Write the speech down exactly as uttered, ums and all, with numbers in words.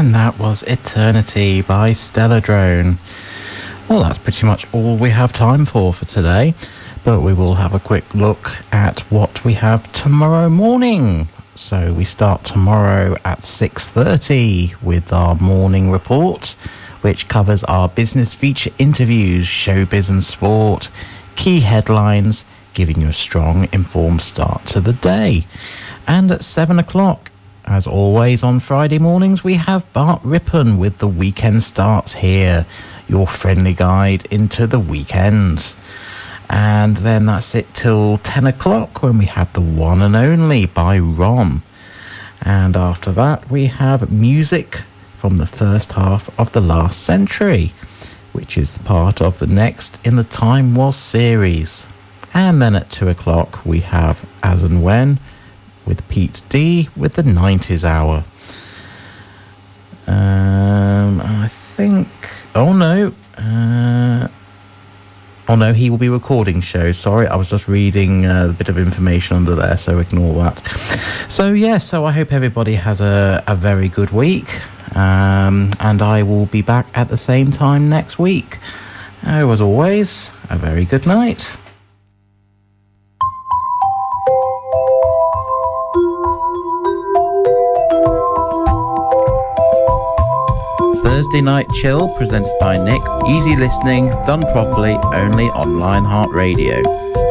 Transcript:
And that was Eternity by Stelladrone. Well, that's pretty much all we have time for for today, but we will have a quick look at what we have tomorrow morning. So we start tomorrow at six thirty with our morning report, which covers our business feature interviews, showbiz and sport, key headlines, giving you a strong, informed start to the day. And at seven o'clock, as always on Friday mornings, we have Bart Rippon with The Weekend Starts Here, your friendly guide into the weekend. And then that's it till ten o'clock when we have The One and Only by Rom. And after that, we have music from the first half of the last century, which is part of the Next in the Time Was series. And then at two o'clock, we have As and When with Pete D with the nineties hour. Um, I think... Oh, no. Uh, oh, no, he will be recording shows. Sorry, I was just reading uh, a bit of information under there, so ignore that. So, yeah, so I hope everybody has a, a very good week. Um, and I will be back at the same time next week. Uh, as always, a very good night. Thursday Night Chill, presented by Nick. Easy listening, done properly, only on Lionheart Radio.